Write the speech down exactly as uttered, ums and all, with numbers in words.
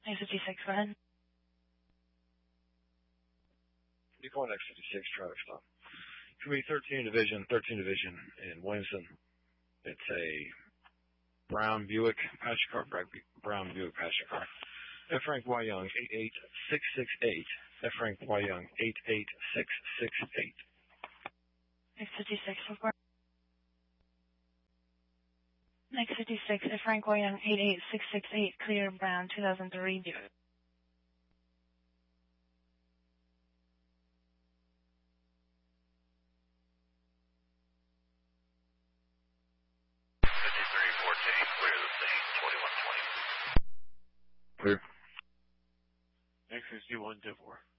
X fifty-six, go ahead. Decoy X fifty-six, traffic stop. Could be thirteen Division, thirteen Division in Williamson. It's a brown Buick passenger car, brown Buick passenger car. F. Frank Y. Young, eight eight six six eight. F. Frank Y. Young, eight eight six six eight. X fifty-six, report. X fifty-six, F. Frank Y. Young, eight eight six six eight, clear brown, two thousand three Buick. fifty-three fourteen, clear the scene, twenty-one twenty. Clear. X sixty-one, two four.